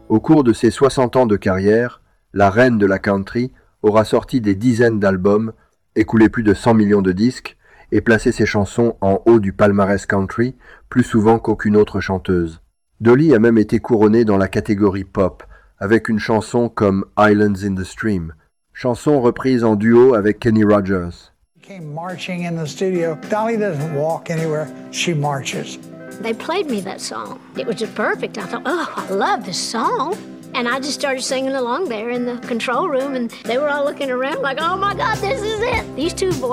Au cours de ses 60 ans de carrière, la reine de la country aura sorti des dizaines d'albums, écoulé plus de 100 millions de disques et placé ses chansons en haut du palmarès country plus souvent qu'aucune autre chanteuse. Dolly a même été couronnée dans la catégorie pop avec une chanson comme Islands in the Stream, chanson reprise en duo avec Kenny Rogers. Came marching in the studio. Dolly doesn't walk anywhere, she marches. They played me that song. It was just perfect. I thought, oh, I love this song. And I just started singing along there in the control room, and they were all looking around like, oh my God, this is it. These two boys